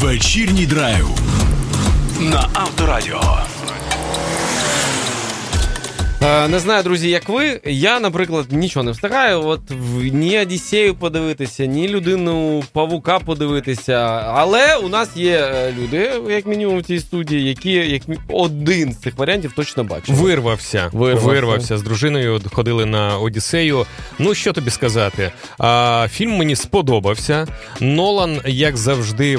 Вечірній драйв на Авторадіо. Не знаю, друзі, як ви. Я, наприклад, нічого не встигаю. От ні Одіссею подивитися, ні Людину-павука подивитися. Але у нас є люди, як мінімум, в цій студії, які як один з цих варіантів точно бачили. Вирвався. З дружиною ходили на Одіссею. Ну, що тобі сказати? Фільм мені сподобався. Нолан, як завжди,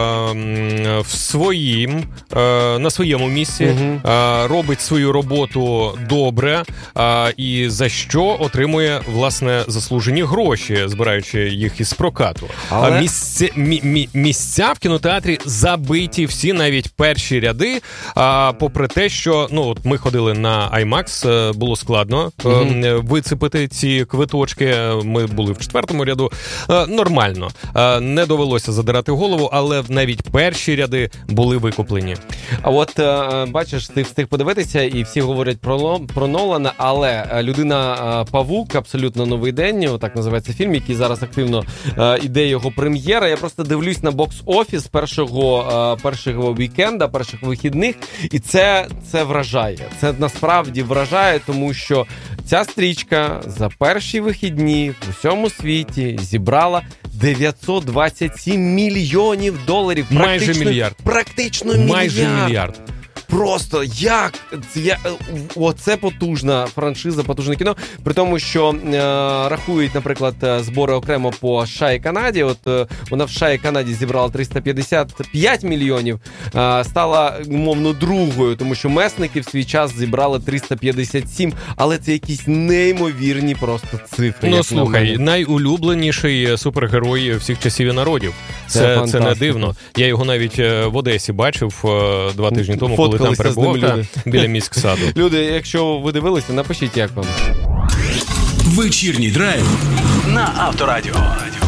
на своєму місці. Робить свою роботу добре, і за що отримує, власне, заслужені гроші, збираючи їх із прокату. Але... Місця в кінотеатрі забиті всі, навіть перші ряди, попри те, що от ми ходили на IMAX, було складно вицепити ці квиточки, ми були в 4-му ряду, нормально, не довелося задирати голову, але навіть перші ряди були викуплені. А от, бачиш, ти встиг подивитися, і всі говорять про Нолана, але «Людина-павук», абсолютно новий день, отак називається фільм, який зараз активно іде його прем'єра. Я просто дивлюсь на бокс-офіс першого вікенда, перших вихідних, і це вражає. Це насправді вражає, тому що ця стрічка за перші вихідні в усьому світі зібрала $927 мільйонів. Майже мільярд. Практично мільярд. Майже мільярд. Просто як? Оце потужна франшиза, потужне кіно. При тому, що рахують, наприклад, збори окремо по США і Канаді. От вона в США і Канаді зібрала 355 мільйонів, стала, умовно, другою, тому що Месники в свій час зібрали 357, але це якісь неймовірні просто цифри. Ну, слухай, найулюбленіший супергерой всіх часів і народів. Це не дивно. Я його навіть в Одесі бачив 2 тижні тому, коли там перебував біля міськсаду. Люди, якщо ви дивилися, напишіть, як вам. Вечірній драйв на Авторадіо.